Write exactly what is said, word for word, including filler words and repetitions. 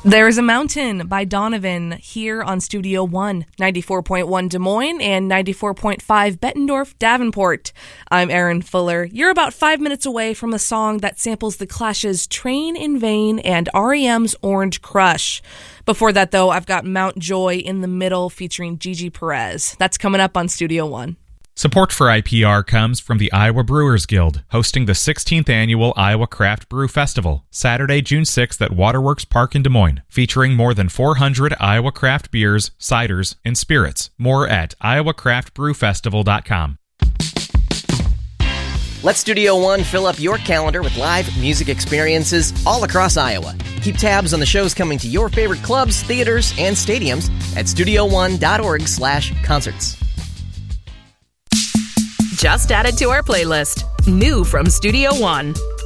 There's a Mountain by Donovan here on Studio One, ninety-four point one Des Moines and ninety-four point five Bettendorf, Davenport. I'm Aaron Fuller. You're about five minutes away from a song that samples The Clash's Train in Vain and R E M's Orange Crush. Before that, though, I've got Mount Joy in the Middle featuring Gigi Perez. That's coming up on Studio One. Support for I P R comes from the Iowa Brewers Guild, hosting the sixteenth Annual Iowa Craft Brew Festival, Saturday, June sixth at Waterworks Park in Des Moines, featuring more than four hundred Iowa craft beers, ciders, and spirits. More at iowa craft brew festival dot com. Let Studio One fill up your calendar with live music experiences all across Iowa. Keep tabs on the shows coming to your favorite clubs, theaters, and stadiums at studio one dot org slash concerts. Just added to our playlist. New from Studio One.